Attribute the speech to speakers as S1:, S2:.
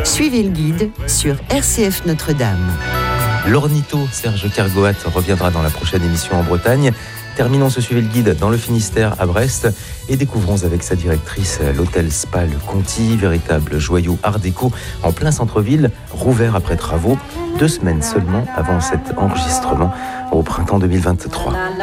S1: Suivez le guide sur RCF Notre-Dame.
S2: L'ornitho Serge Kergoat reviendra dans la prochaine émission en Bretagne. Terminons ce Suivez le guide dans le Finistère à Brest et découvrons avec sa directrice l'hôtel Spa Le Conti, véritable joyau art déco en plein centre-ville, rouvert après travaux, 2 semaines seulement avant cet enregistrement au printemps 2023.